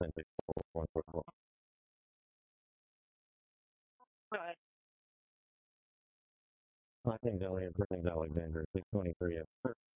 authentic 144. Right. I think Elliot, Alexander, 623.